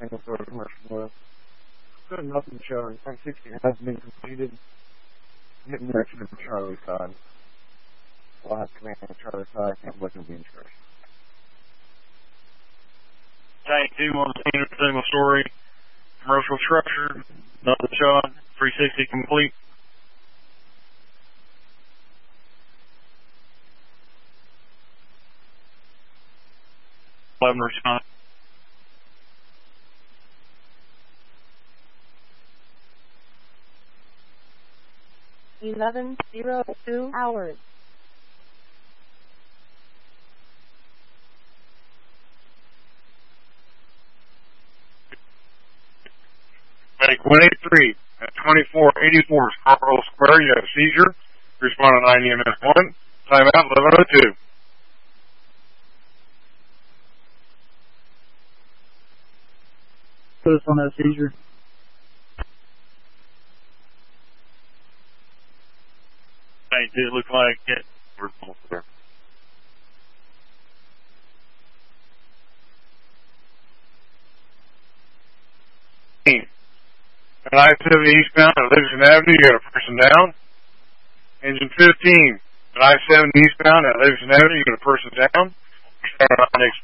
single story commercial was. Good nothing showing. Tank 60 has been completed. Hitting the direction of the Charlie side. I'll have command on the Charlie side. Can't look at the insurance. Tank 2 on the scene of single story commercial structure. Nothing showing. 360 complete. Respond. hours. Make 183 at 2484 Scarborough Square. You have a seizure. Respond to 9 EMS 1. Timeout 1102. Put us on that seizure. It did look like it. At I-70 eastbound at Livingston Avenue, you got a person down. Engine 15. At I-70 eastbound at Livingston Avenue, you got a person down. Next.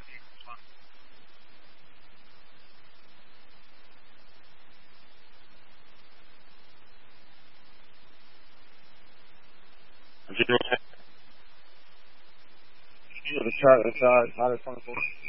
The chart, the side, 24.